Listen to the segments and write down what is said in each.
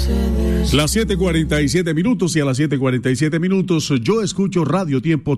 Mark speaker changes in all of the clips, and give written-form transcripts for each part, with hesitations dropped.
Speaker 1: Las 7:47 minutos y a las 7:47 minutos yo escucho Radio Tiempo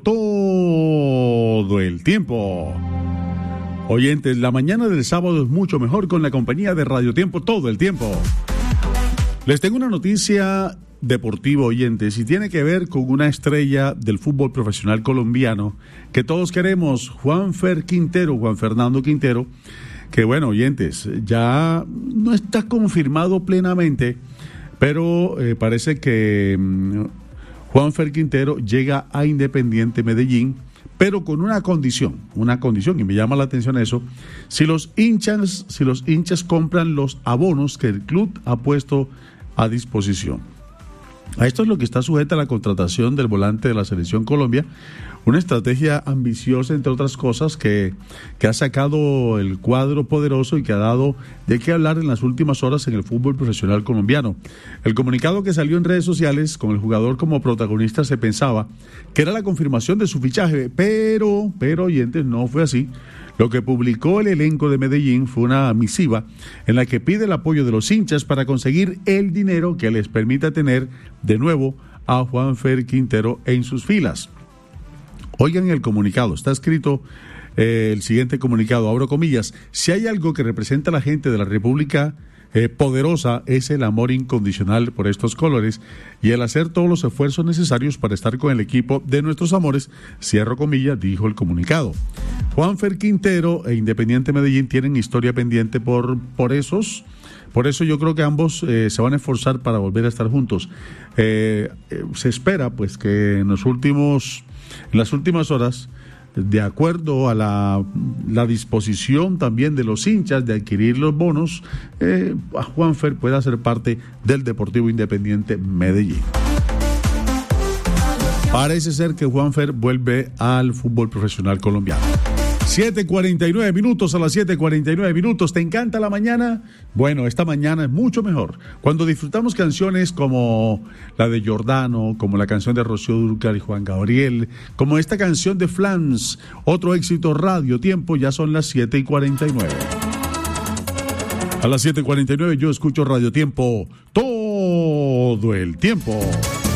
Speaker 1: todo el tiempo. Oyentes, la mañana del sábado es mucho mejor con la compañía de Radio Tiempo todo el tiempo. Les tengo una noticia deportiva, oyentes, y tiene que ver con una estrella del fútbol profesional colombiano que todos queremos, Juan Fernando Quintero, que bueno, oyentes, ya no está confirmado plenamente, pero parece que Juanfer Quintero llega a Independiente Medellín, pero con una condición, y me llama la atención eso: si los hinchas compran los abonos que el club ha puesto a disposición. A esto es lo que está sujeta la contratación del volante de la Selección Colombia, una estrategia ambiciosa, entre otras cosas, que ha sacado el cuadro poderoso y que ha dado de qué hablar en las últimas horas en el fútbol profesional colombiano. El comunicado que salió en redes sociales con el jugador como protagonista se pensaba que era la confirmación de su fichaje, pero oyentes, no fue así. Lo que publicó el elenco de Medellín fue una misiva en la que pide el apoyo de los hinchas para conseguir el dinero que les permita tener de nuevo a Juanfer Quintero en sus filas. Oigan el comunicado, está escrito el siguiente comunicado, abro comillas: si hay algo que representa a la gente de la República poderosa es el amor incondicional por estos colores y el hacer todos los esfuerzos necesarios para estar con el equipo de nuestros amores, cierro comillas, dijo el comunicado. Juanfer Quintero e Independiente Medellín tienen historia pendiente por eso yo creo que ambos se van a esforzar para volver a estar juntos. Se espera pues que en las últimas horas, de acuerdo a la disposición también de los hinchas de adquirir los bonos, Juanfer pueda ser parte del Deportivo Independiente Medellín. Parece ser que Juanfer vuelve al fútbol profesional colombiano. 7:49 minutos, a las 7:49 minutos. ¿Te encanta la mañana? Bueno, esta mañana es mucho mejor cuando disfrutamos canciones como la de Giordano, como la canción de Rocío Dúrcal y Juan Gabriel, como esta canción de Flans, otro éxito. Radio Tiempo, ya son las 7:49. A las 7:49 yo escucho Radio Tiempo todo el tiempo.